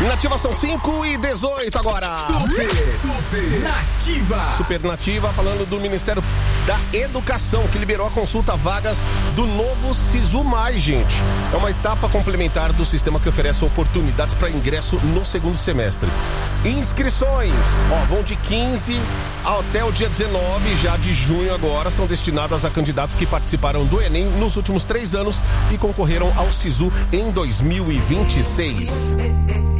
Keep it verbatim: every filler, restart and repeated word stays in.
Nativa são cinco e dezoito agora. Super, super Nativa. Super Nativa, falando do Ministério da Educação, que liberou a consulta vagas do novo Sisu Mais, gente. É uma etapa complementar do sistema que oferece oportunidades para ingresso no segundo semestre. Inscrições, ó, vão de quinze até o dia dezenove, já de junho agora, são destinadas a candidatos que participaram do Enem nos últimos três anos e concorreram ao Sisu em dois mil e vinte e seis.